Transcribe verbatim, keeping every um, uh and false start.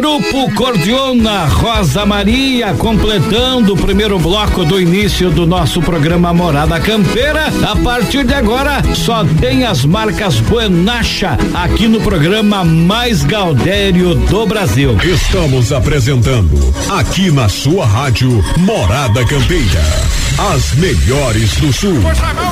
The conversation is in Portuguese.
Grupo Cordiona, Rosa Maria, completando o primeiro bloco do início do nosso programa Morada Campeira. A partir de agora, só tem as marcas Buenacha aqui no programa mais gaudério do Brasil. Estamos apresentando aqui na sua rádio Morada Campeira, as melhores do Sul.